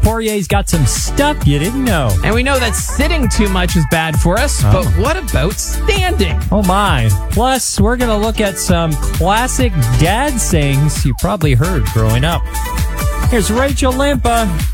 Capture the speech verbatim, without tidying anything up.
Poirier's got some stuff you didn't know. And we know that sitting too much is bad for us, Oh. but what about standing? Oh my. Plus, we're going to look at some classic dad sayings you probably heard growing up. Here's Rachel Limpa.